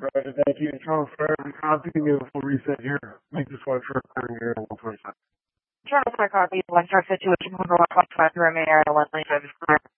Roger, thank you. Charles Fair, copy, give me a full reset here. Make this one short time here in 127. Charles Fair copy, one truck situation, 1 1 5 Romeo, 1 lane service clear.